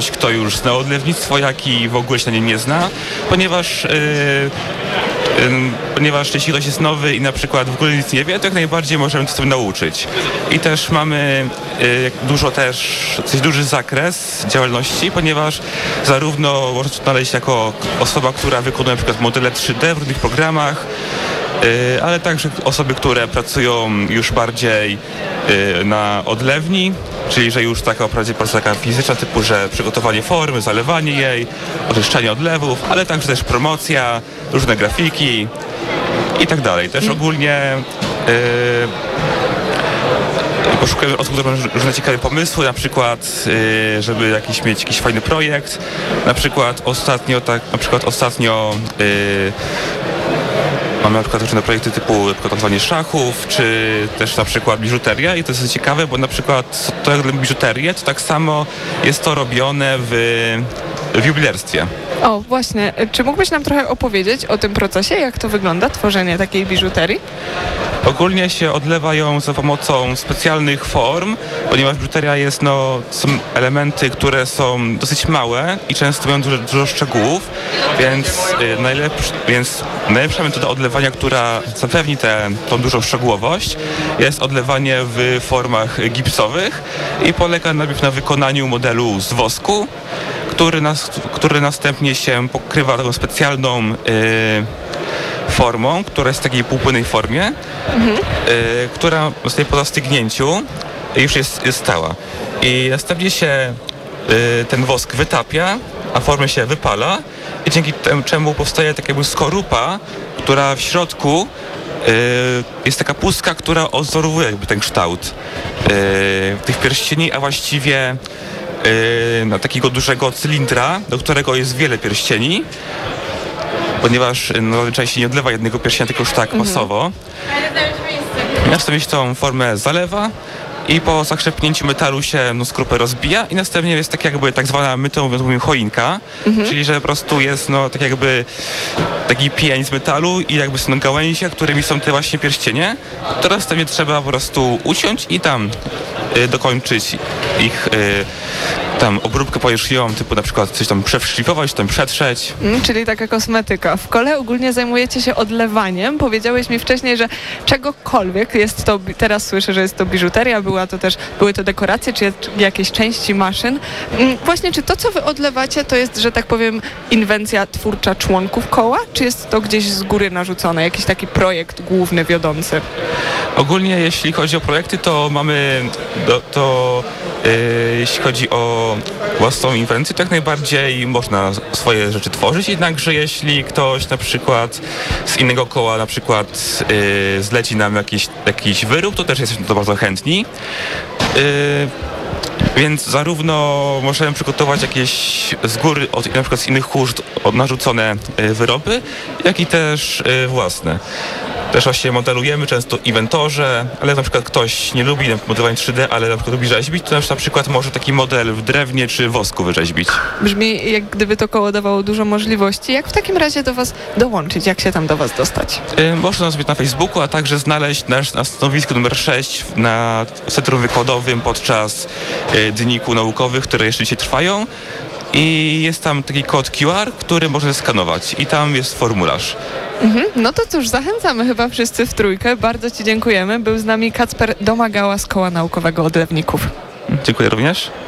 kto już zna odlewnictwo, jak i w ogóle się na nim nie zna, ponieważ jeśli ktoś jest nowy i na przykład w ogóle nic nie wie, to jak najbardziej możemy to sobie nauczyć. I też mamy dość duży zakres działalności, ponieważ zarówno można to znaleźć jako osoba, która wykonuje na przykład modele 3D w różnych programach, ale także osoby, które pracują już bardziej na odlewni, czyli że już taka praca taka fizyczna, typu, że przygotowanie formy, zalewanie jej, oczyszczanie odlewów, ale także też promocja, różne grafiki i tak dalej. Też ogólnie poszukujemy osób, które mają różne ciekawe pomysły, na przykład, żeby mieć jakiś fajny projekt. Na przykład ostatnio mamy na przykład różne projekty typu przygotowanie szachów, czy też na przykład biżuteria i to jest ciekawe, bo na przykład to jak biżuterię, to tak samo jest to robione w jubilerstwie. O, właśnie. Czy mógłbyś nam trochę opowiedzieć o tym procesie, jak to wygląda, tworzenie takiej biżuterii? Ogólnie się odlewa ją za pomocą specjalnych form, ponieważ biżuteria są elementy, które są dosyć małe i często mają dużo szczegółów, więc najlepsza metoda odlewania, która zapewni tą dużą szczegółowość, jest odlewanie w formach gipsowych i polega najpierw na wykonaniu modelu z wosku, który następnie się pokrywa taką specjalną formą, która jest w takiej półpłynnej formie, która zostaje po zastygnięciu już jest stała. I następnie się ten wosk wytapia, a formę się wypala i dzięki czemu powstaje tak jakby skorupa, która w środku jest taka pustka, która odwzorowuje jakby ten kształt tych pierścieni, a właściwie na takiego dużego cylindra, do którego jest wiele pierścieni, ponieważ zazwyczaj się nie odlewa jednego pierścienia, tylko już tak masowo. Następnie się tą formę zalewa i po zakrzepnięciu metalu się skorupę rozbija i następnie jest tak zwana, my to mówimy, choinka, czyli że po prostu jest tak jakby taki pień z metalu i jakby są gałęzie, którymi są te właśnie pierścienie. To następnie trzeba po prostu uciąć i tam dokończyć ich tam obróbkę powierzchniową, typu na przykład coś tam przeszlifować, tam przetrzeć. Czyli taka kosmetyka. W kole ogólnie zajmujecie się odlewaniem. Powiedziałeś mi wcześniej, że czegokolwiek jest to, teraz słyszę, że jest to biżuteria, były to dekoracje, czy jakieś części maszyn. Właśnie, czy to, co wy odlewacie, to jest, że tak powiem, inwencja twórcza członków koła, czy jest to gdzieś z góry narzucone, jakiś taki projekt główny, wiodący? Ogólnie jeśli chodzi o projekty, to mamy jeśli chodzi o własną inwencję, to jak najbardziej można swoje rzeczy tworzyć, jednakże jeśli ktoś na przykład z innego koła na przykład zleci nam jakiś wyrób, to też jesteśmy to bardzo chętni. Więc zarówno możemy przygotować jakieś z góry, na przykład z innych chórzt narzucone wyroby, jak i też własne. Też właśnie modelujemy często inwentorze, ale na przykład ktoś nie lubi modelowania 3D, ale na przykład lubi rzeźbić, to na przykład może taki model w drewnie czy wosku wyrzeźbić. Brzmi, jak gdyby to koło dawało dużo możliwości. Jak w takim razie do was dołączyć? Jak się tam do was dostać? Można nas na Facebooku, a także znaleźć nas na stanowisku numer 6 na centrum wykładowym podczas dni kół naukowych, które jeszcze dzisiaj trwają. I jest tam taki kod QR, który można skanować i tam jest formularz. No to cóż, zachęcamy chyba wszyscy w trójkę. Bardzo ci dziękujemy. Był z nami Kacper Domagała z Koła Naukowego Odlewników. Dziękuję również.